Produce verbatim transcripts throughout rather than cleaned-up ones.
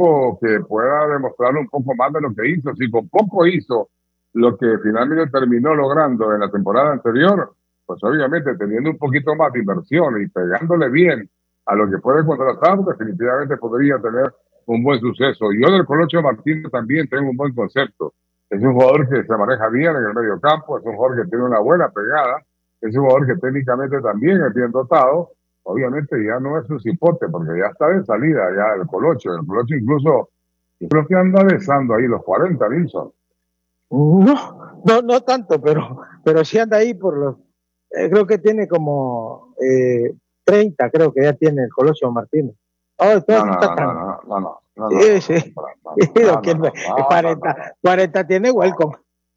equipo que pueda demostrar un poco más de lo que hizo. Si con poco hizo lo que finalmente terminó logrando en la temporada anterior, pues obviamente teniendo un poquito más de inversión y pegándole bien a lo que puede contratar, definitivamente podría tener un buen suceso. Yo del Colocho Martínez también tengo un buen concepto. Es un jugador que se maneja bien en el medio campo, es un jugador que tiene una buena pegada, es un jugador que técnicamente también es bien dotado. Obviamente ya no es un cipote, porque ya está de salida ya el Colocho. El Colocho incluso, yo creo que anda besando ahí los cuarenta, Nilsson. No, no, no tanto, pero, pero sí anda ahí por los, eh, creo que tiene como eh, treinta, creo que ya tiene el Colosio Martínez. Oh, No, no no, está no, tan. no, no, no, no, no, Sí, no, sí. no, no, no, no, cuarenta, cuarenta tiene Welcome.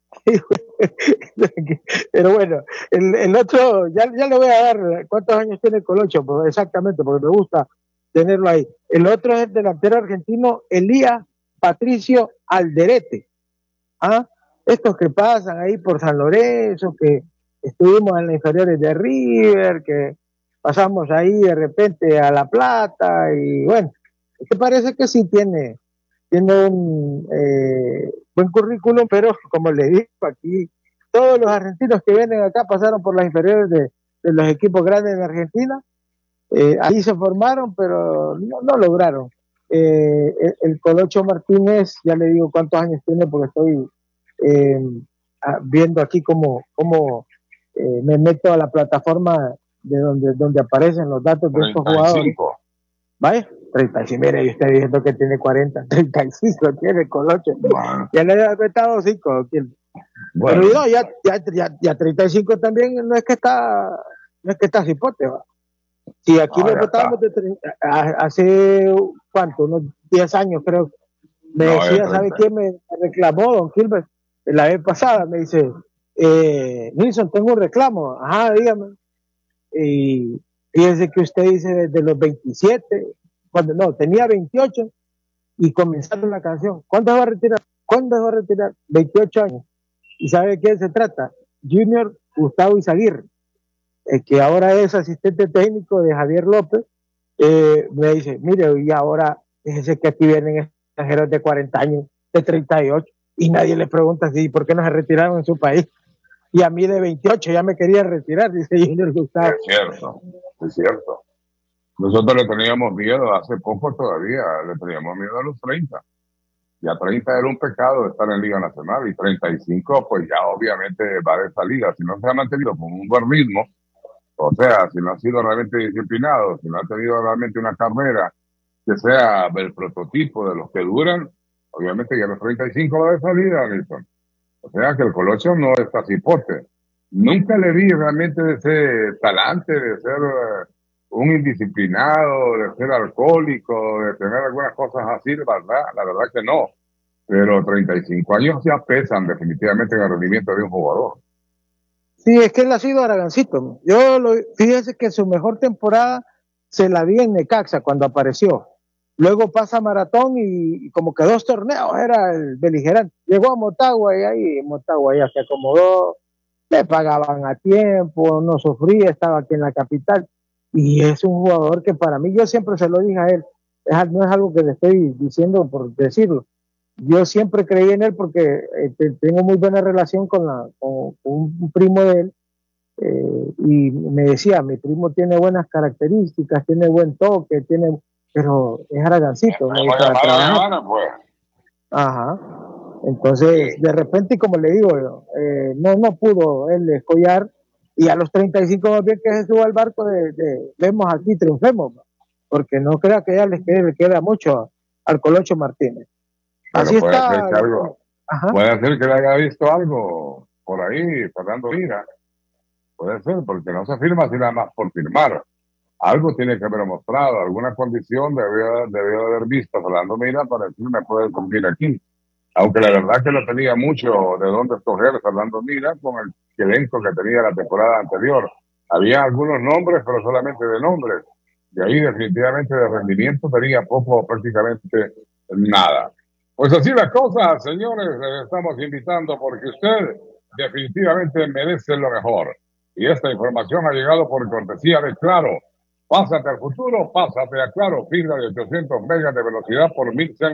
Pero bueno, el, el otro, ya, ya le voy a dar cuántos años tiene el Colocho, pues exactamente, porque me gusta tenerlo ahí. El otro es el delantero argentino Elías Patricio Alderete. ¿Ah? Estos que pasan ahí por San Lorenzo, que estuvimos en las inferiores de River, que pasamos ahí de repente a La Plata, y bueno, te parece que sí tiene, tiene un eh, buen currículum, pero como le digo aquí, todos los argentinos que vienen acá pasaron por las inferiores de, de los equipos grandes de Argentina, eh, ahí se formaron, pero no, no lograron. Eh, el, el Colocho Martínez, ya le digo cuántos años tiene, porque estoy eh, viendo aquí cómo, cómo eh, me meto a la plataforma de donde, donde aparecen los datos de estos jugadores. ¿Vale? treinta y cinco, mire, y usted diciendo que tiene cuarenta, treinta y cinco tiene Colocho. Bueno. Ya le he metido cinco. Bueno. Pero no, ya, ya, ya, ya treinta y cinco también no es que está, no es que está cipote, va. Si aquí ah, le votábamos de treinta, hace cuánto, unos diez años creo, me no, decía, ¿sabe quién me reclamó, don Gilbert? La vez pasada me dice, eh, Nilsson, tengo un reclamo. Ajá, dígame. Y fíjense que usted dice desde los veintisiete, cuando no, tenía veintiocho y comenzaron la canción. ¿Cuándo se va a retirar? ¿Cuándo se va a retirar? veintiocho años. ¿Y sabe de quién se trata? Junior Gustavo Izaguirre, eh, que ahora es asistente técnico de Javier López. Eh, me dice, mire, y ahora fíjese que aquí vienen extranjeros de cuarenta años, de treinta y ocho, y nadie le pregunta si por qué no se retiraron en su país. Y a mí de veintiocho ya me quería retirar, dice Junior Gustavo. Es cierto, es cierto. Nosotros le teníamos miedo hace poco todavía, le teníamos miedo a los treinta. Ya treinta era un pecado estar en Liga Nacional, y treinta y cinco pues ya obviamente va de salida. Si no se ha mantenido con un buen ritmo, o sea, si no ha sido realmente disciplinado, si no ha tenido realmente una carrera que sea el prototipo de los que duran, obviamente ya a los treinta y cinco va de salida, Nilsson. O sea que el Colocho no es cipote. Nunca le vi realmente de ese talante, de ser uh, un indisciplinado, de ser alcohólico, de tener algunas cosas así, de verdad, la verdad que no. Pero treinta y cinco años ya pesan definitivamente en el rendimiento de un jugador. Sí, es que él ha sido Aragancito. Yo lo, fíjese que su mejor temporada se la vi en Necaxa cuando apareció. Luego pasa a Maratón y, y como que dos torneos era el beligerante. Llegó a Motagua y ahí Motagua ya se acomodó, le pagaban a tiempo, no sufría, estaba aquí en la capital. Y es un jugador que para mí, yo siempre se lo dije a él, es, no es algo que le estoy diciendo por decirlo. Yo siempre creí en él porque eh, tengo muy buena relación con, la, con, con un primo de él, eh, y me decía, mi primo tiene buenas características, tiene buen toque, tiene, pero es Aragancito, ¿no? Para trabajar. Pues. Ajá. Entonces, sí. De repente, como le digo, eh, no, no pudo él escollar, y a los treinta y cinco más bien que se suba al barco de, de vemos aquí, triunfemos, porque no crea que ya les quede, le queda mucho al Colocho Martínez. Pero así puede está. Ser que algo, puede ser que le haya visto algo por ahí, Fernando Mira. Puede ser, porque no se firma así nada más por firmar. Algo tiene que haber mostrado, alguna condición debió, debió haber visto Fernando Mira para decir me puede cumplir aquí. Aunque la verdad que no tenía mucho de dónde escoger Fernando Mira con el elenco que tenía la temporada anterior. Había algunos nombres, pero solamente de nombres. Y ahí definitivamente de rendimiento tenía poco, prácticamente nada. Pues así la cosa, señores, les estamos invitando porque usted definitivamente merece lo mejor. Y esta información ha llegado por cortesía de Claro. Pásate al futuro, pásate a Claro, fibra de ochocientos megas de velocidad por mil cien